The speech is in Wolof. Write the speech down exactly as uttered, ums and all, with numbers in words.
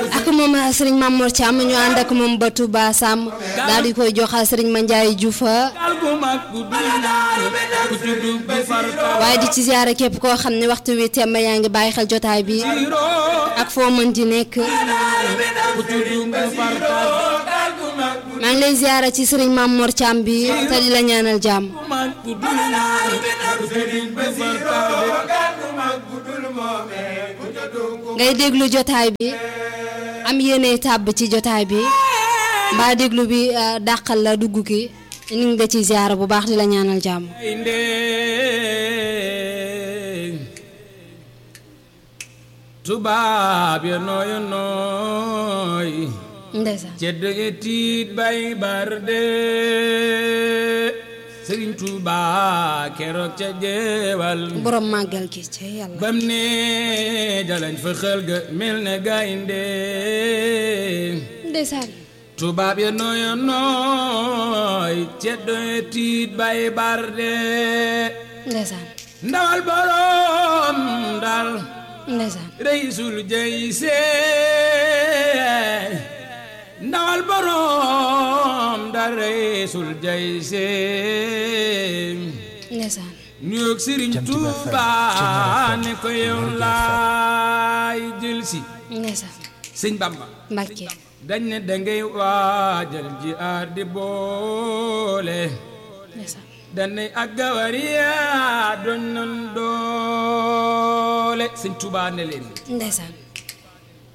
ak moom Serigne Mamour Thiam ñu ànd ak moom ba Touba Sam daal di koy joxal Serigne Mandiaye Diouf waaye di ci ziyaare képp koo xam ne waxtu wi temb yaa ngi bàyyi xel jotaay bi ak foo mën di nekk maa ngi lay ziyaare ci Serigne Mamour Thiam bi te di la ñaanal jàmm ngay déglu jotaay bi am yéene tàbb ci jotaay bi mbaa déglu bi dàqal la dugg ki ni nga ci ziyaara bu baax di la ñaanal jàmm tubaab ya nooy nooy ndeysaan cedd tiit bay barde Sëriñ Tuuba keroog ca jeewal borom màggal gi ca yàlla bam ne jalañ fa xël ga mel ne gaynde ndeysaan tubaab ya nooy nooy cedd tiit bay barde ndeysaan ndawal borom dal ndeysaan reysul jeyse ndawal borom dal reysul jeyse ndeysaan nuyoog Sëriñ Tuuba ne ko yow laay jël si ndeysaan Sëñ Bamba Mbàkke dañ ne dangay waajal ji aar di boole ndeysaan danay ak gawariya doñ nan doole Sëñ Tuuba ne leen ndeysaan